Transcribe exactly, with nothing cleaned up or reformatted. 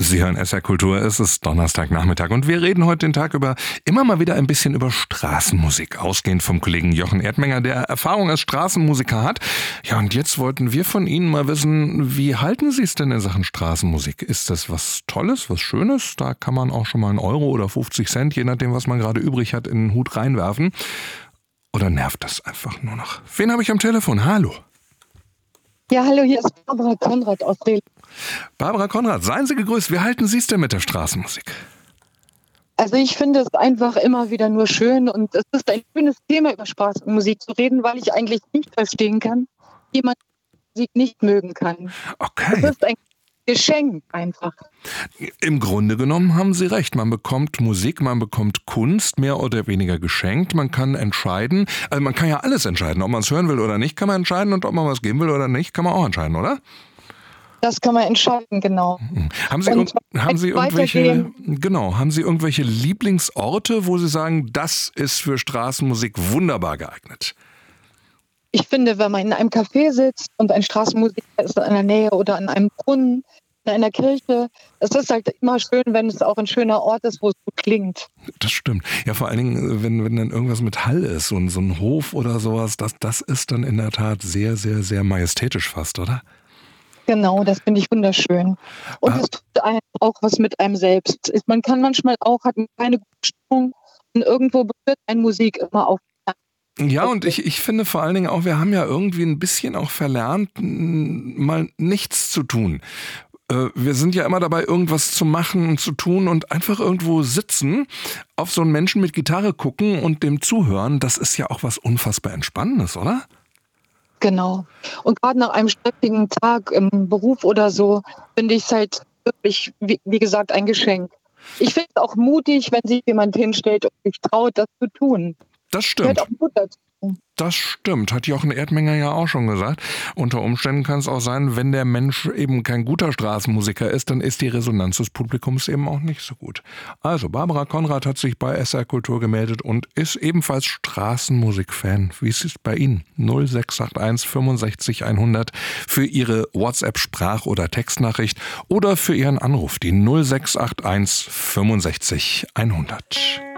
Sie hören S R Kultur, es ist Donnerstagnachmittag und wir reden heute den Tag über immer mal wieder ein bisschen über Straßenmusik, ausgehend vom Kollegen Jochen Erdmenger, der Erfahrung als Straßenmusiker hat. Ja, und jetzt wollten wir von Ihnen mal wissen, wie halten Sie es denn in Sachen Straßenmusik? Ist das was Tolles, was Schönes? Da kann man auch schon mal einen Euro oder fünfzig Cent, je nachdem, was man gerade übrig hat, in den Hut reinwerfen. Oder nervt das einfach nur noch? Wen habe ich am Telefon? Hallo. Ja, hallo, hier ist Barbara Konrad aus Rehlen. Barbara Konrad, seien Sie gegrüßt. Wie halten Sie es denn mit der Straßenmusik? Also ich finde es einfach immer wieder nur schön und es ist ein schönes Thema, über Straßenmusik zu reden, weil ich eigentlich nicht verstehen kann, wie man Musik nicht mögen kann. Okay. Es ist ein Geschenk einfach. Im Grunde genommen haben Sie recht. Man bekommt Musik, man bekommt Kunst, mehr oder weniger geschenkt. Man kann entscheiden, also man kann ja alles entscheiden. Ob man es hören will oder nicht, kann man entscheiden. Und ob man was geben will oder nicht, kann man auch entscheiden, oder? Das kann man entscheiden, genau. Haben Sie, Und haben Sie irgendwelche, weitergehen. genau, haben Sie irgendwelche Lieblingsorte, wo Sie sagen, das ist für Straßenmusik wunderbar geeignet? Ich finde, wenn man in einem Café sitzt und ein Straßenmusiker ist in einer Nähe oder an einem Brunnen, in einer Kirche, es ist halt immer schön, wenn es auch ein schöner Ort ist, wo es gut klingt. Das stimmt. Ja, vor allen Dingen, wenn, wenn dann irgendwas mit Hall ist, so ein, so ein Hof oder sowas, das, das ist dann in der Tat sehr, sehr, sehr majestätisch fast, oder? Genau, das finde ich wunderschön. Und Ah. es tut einem auch was mit einem selbst. Man kann manchmal auch, hat keine gute Stimmung und irgendwo berührt ein Musik immer auf. Ja, und ich, ich finde vor allen Dingen auch, wir haben ja irgendwie ein bisschen auch verlernt, mal nichts zu tun. Wir sind ja immer dabei, irgendwas zu machen und zu tun und einfach irgendwo sitzen, auf so einen Menschen mit Gitarre gucken und dem zuhören. Das ist ja auch was unfassbar Entspannendes, oder? Genau. Und gerade nach einem stressigen Tag im Beruf oder so, finde ich es halt wirklich, wie, wie gesagt, ein Geschenk. Ich finde es auch mutig, wenn sich jemand hinstellt und sich traut, das zu tun. Das stimmt. Gehört auch Mut dazu. Das stimmt, hat Jochen Erdmenger ja auch schon gesagt. Unter Umständen kann es auch sein, wenn der Mensch eben kein guter Straßenmusiker ist, dann ist die Resonanz des Publikums eben auch nicht so gut. Also, Barbara Konrad hat sich bei S R Kultur gemeldet und ist ebenfalls Straßenmusik-Fan. Wie ist es bei Ihnen? null sechs acht eins fünfundsechzig hundert für Ihre WhatsApp-Sprach- oder Textnachricht oder für Ihren Anruf, die null sechs acht eins fünfundsechzig hundert.